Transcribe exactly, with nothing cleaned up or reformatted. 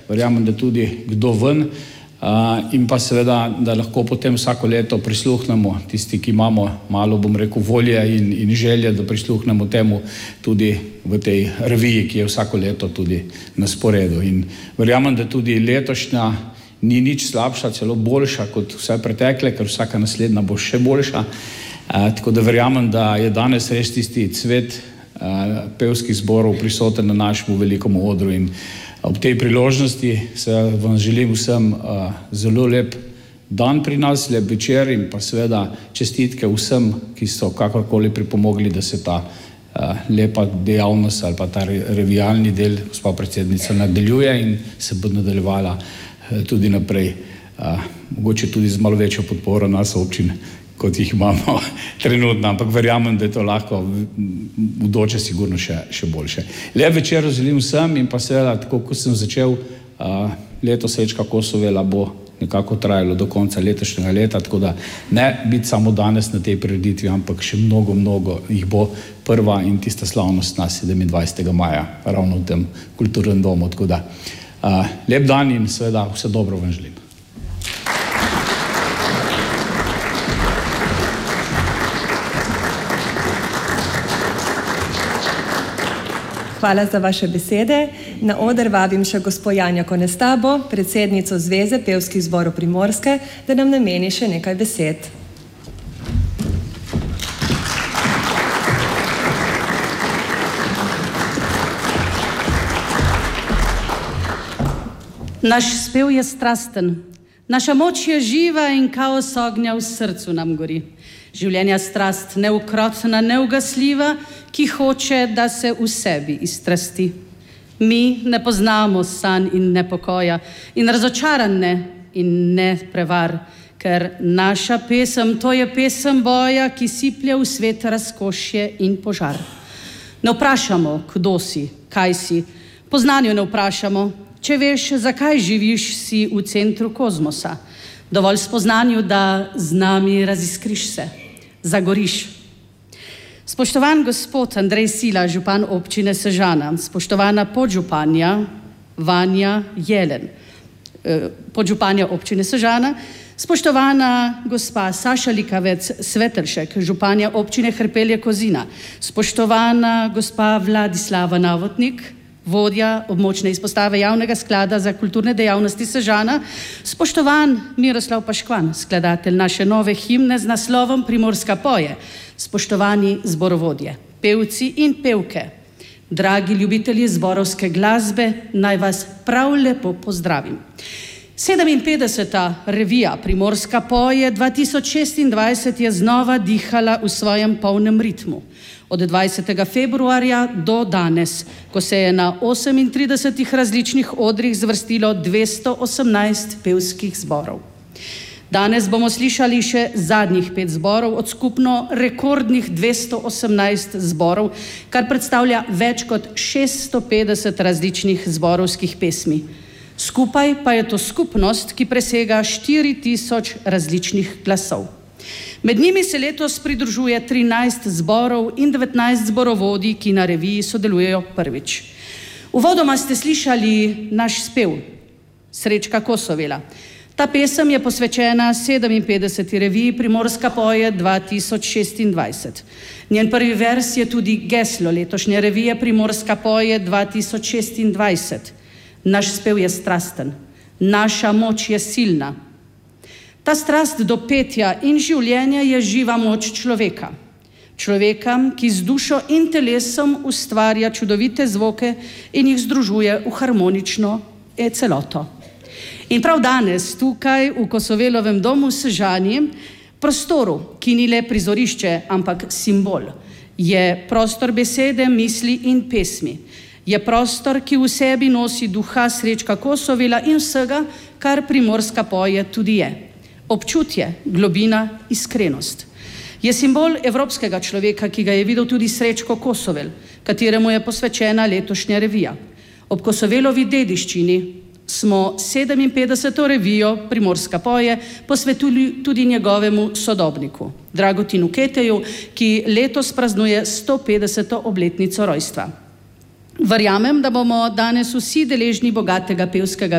verjamem, da tudi kdo ven, in pa seveda, da lahko potem vsako leto prisluhnemo, tisti, ki imamo malo, bom rekel, volje in, in želje, da prisluhnemo temu tudi v tej reviji, ki je vsako leto tudi na sporedu. In verjamem, da tudi letošnja ni nič slabša, celo boljša kot vse pretekle, ker vsaka naslednja bo še boljša. Tako da verjamem, da je danes res tisti cvet pevskih zborov prisoten na našem velikem odru in ob tej priložnosti se vam želim vsem uh, zelo lep dan pri nas, lep večer in pa seveda čestitke vsem, ki so kakorkoli pripomogli, da se ta uh, lepa dejavnost ali pa ta revijalni del, gospa predsednica, nadaljuje in se bo nadaljevala uh, tudi naprej. Uh, mogoče tudi z malo večjo podporo nas občin, kot jih imamo trenutno, ampak verjamem, da je to lahko v doče sigurno še, še boljše. Lep večer želim vsem in pa seveda, tako kot sem začel, uh, leto Srečka Kosovela bo nekako trajalo do konca letošnjega leta, tako da ne biti samo danes na tej prireditvi, ampak še mnogo, mnogo jih bo prva in tista slavnost na sedemindvajsetega maja, ravno v tem kulturnem domu. Tako da uh, lep dan in seveda vse dobro vam želim. Hvala za vaše besede. Na oder vabim še gospo Janjo Konestabo, predsednico Zveze pevskih zborov Primorske, da nam nameni še nekaj besed. Naš spev je strasten, naša moč je živa in kaos ognja v srcu nam gori. Življenja strast neukrotna, neugasljiva, ki hoče, da se v sebi izstrasti. Mi ne poznamo sanj in nepokoja in razočarane in ne prevar, ker naša pesem, to je pesem boja, ki siplje v svet razkošje in požar. Ne vprašamo, kdo si, kaj si, po znanju ne vprašamo, če veš, zakaj živiš, si v centru kozmosa. Dovolj spoznanju, da z nami raziskriš se, zagoriš. Spoštovan gospod Andrej Sila, župan občine Sežana, spoštovana podžupanja Vanja Jelen, podžupanja občine Sežana, spoštovana gospa Saša Likavec Svetelšek, županja občine Hrpelje Kozina, spoštovana gospa Vladislava Novotnik, vodja območne izpostave Javnega sklada za kulturne dejavnosti Sežana, spoštovan Miroslav Paškvan, skladatelj naše nove himne z naslovom Primorska poje, spoštovani zborovodje, pevci in pevke, dragi ljubitelji zborovske glasbe, naj vas prav lepo pozdravim. sedeminpetdeseta revija Primorska poje dva tisoč šestindvajset je znova dihala v svojem polnem ritmu. Od dvajsetega februarja do danes, ko se je na osemintridesetih različnih odrih zvrstilo dvesto osemnajst pevskih zborov. Danes bomo slišali še zadnjih pet zborov od skupno rekordnih dvesto osemnajst zborov, kar predstavlja več kot šeststo petdeset različnih zborovskih pesmi. Skupaj pa je to skupnost, ki presega štiri tisoč različnih glasov. Med njimi se letos pridružuje trinajst zborov in devetnajst zborovodij, ki na reviji sodelujejo prvič. Uvodoma ste slišali naš spev, Srečka Kosovela. Ta pesem je posvečena sedeminpetdeseti reviji Primorska poje dva tisoč šestindvajset. Njen prvi vers je tudi geslo letošnje revije Primorska poje dva tisoč šestindvajset. Naš spev je strasten, naša moč je silna. Ta strast do petja in življenja je živa moč človeka. Človeka, ki z dušo in telesom ustvarja čudovite zvoke in jih združuje v harmonično celoto. In prav danes, tukaj v Kosovelovem domu v Sežani, prostoru, ki ni le prizorišče, ampak simbol, je prostor besede, misli in pesmi. Je prostor, ki v sebi nosi duha Srečka Kosovela in vsega, kar Primorska poje tudi je. Občutje, globina, iskrenost. Je simbol evropskega človeka, ki ga je videl tudi Srečko Kosovel, kateremu je posvečena letošnja revija. Ob Kosovelovi dediščini smo sedeminpetdeseto revijo Primorska poje posvetili tudi njegovemu sodobniku, Dragotinu Keteju, ki letos praznuje sto petdeseto obletnico rojstva. Verjamem, da bomo danes vsi deležni bogatega pevskega